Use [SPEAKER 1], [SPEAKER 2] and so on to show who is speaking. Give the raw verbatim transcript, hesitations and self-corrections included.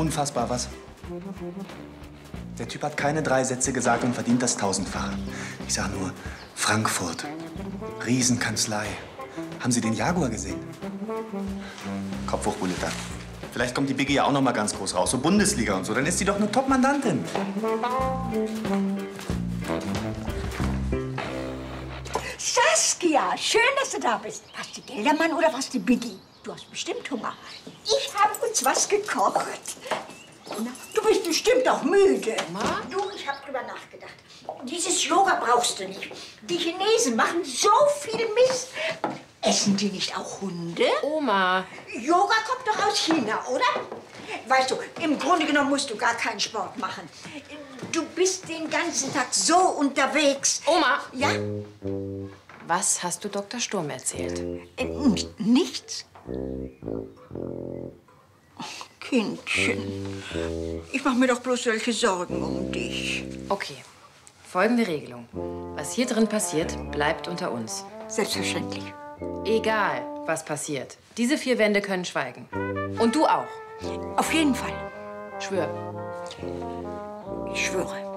[SPEAKER 1] unfassbar, was? Der Typ hat keine drei Sätze gesagt und verdient das tausendfache. Ich sag nur, Frankfurt, Riesenkanzlei. Haben Sie den Jaguar gesehen? Kopf hoch, Buletta. Vielleicht kommt die Biggie ja auch noch mal ganz groß raus, so Bundesliga und so. Dann ist sie doch eine Top-Mandantin.
[SPEAKER 2] Saskia, schön, dass du da bist. Was, die Geldermann oder was, die Biggie? Du hast bestimmt Hunger. Ich habe uns was gekocht. Na, du bist bestimmt auch müde.
[SPEAKER 3] Mama?
[SPEAKER 2] Du, ich habe drüber nachgedacht. Dieses Yoga brauchst du nicht. Die Chinesen machen so viel Mist. Essen die nicht auch Hunde?
[SPEAKER 3] Oma.
[SPEAKER 2] Yoga kommt doch aus China, oder? Weißt du, im Grunde genommen musst du gar keinen Sport machen. Du bist den ganzen Tag so unterwegs.
[SPEAKER 3] Oma.
[SPEAKER 2] Ja?
[SPEAKER 3] Was hast du Doktor Sturm erzählt?
[SPEAKER 2] Äh, nichts. Ach, Kindchen, ich mache mir doch bloß solche Sorgen um dich.
[SPEAKER 3] Okay, folgende Regelung. Was hier drin passiert, bleibt unter uns.
[SPEAKER 2] Selbstverständlich.
[SPEAKER 3] Egal, was passiert. Diese vier Wände können schweigen. Und du auch.
[SPEAKER 2] Auf jeden Fall.
[SPEAKER 3] Schwör.
[SPEAKER 2] Ich schwöre.